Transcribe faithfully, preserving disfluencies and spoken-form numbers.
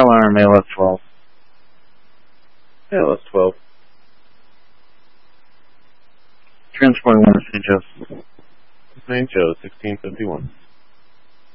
alarm, A L S twelve. A L S twelve. Transport one to Saint Joe. Saint Joe, sixteen fifty-one.